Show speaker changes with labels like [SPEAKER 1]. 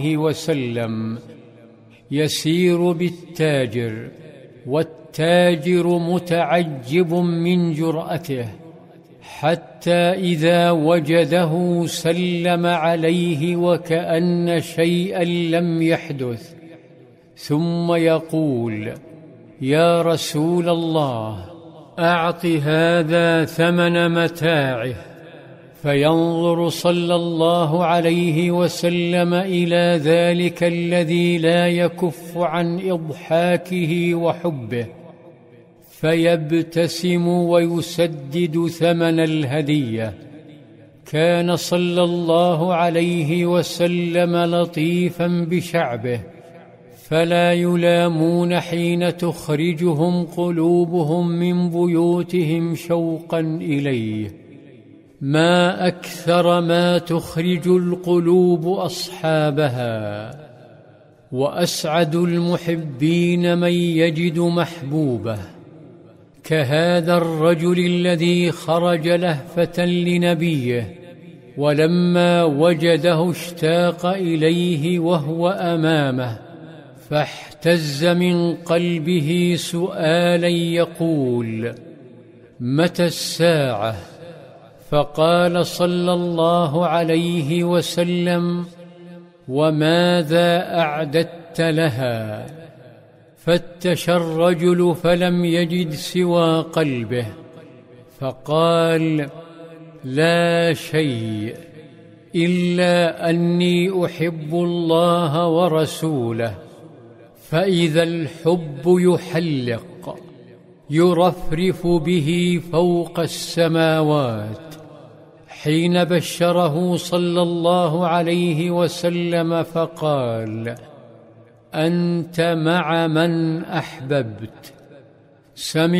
[SPEAKER 1] وسلم يسير بالتاجر، والتاجر متعجب من جرأته، حتى إذا وجده سلم عليه وكأن شيئا لم يحدث، ثم يقول: يا رسول الله، أعط هذا ثمن متاعه. فينظر صلى الله عليه وسلم إلى ذلك الذي لا يكف عن إضحاكه وحبه، فيبتسم ويسدد ثمن الهدية. كان صلى الله عليه وسلم لطيفا بشعبه، فلا يلامون حين تخرجهم قلوبهم من بيوتهم شوقا إليه. ما أكثر ما تخرج القلوب أصحابها، وأسعد المحبين من يجد محبوبه، كهذا الرجل الذي خرج لهفة لنبيه، ولما وجده اشتاق إليه وهو أمامه، فاحتز من قلبه سؤالا يقول: متى الساعة؟ فقال صلى الله عليه وسلم: وماذا أعددت لها؟ فتش الرجل فلم يجد سوى قلبه، فقال: لا شيء، إلا أني أحب الله ورسوله. فإذا الحب يحلق يرفرف به فوق السماوات. حين بشره صلى الله عليه وسلم فقال: أنت مع من أحببت. سمع